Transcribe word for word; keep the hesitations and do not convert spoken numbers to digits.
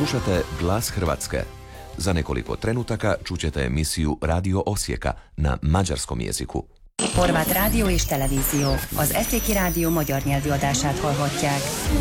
Slušate Glas Hrvatske. Za nekoliko trenutaka čućete emisiju Radio Osijeka na mađarskom jeziku. Horvát rádió és televízió. Az Eszéki Rádió magyar nyelvű adását hallhatják.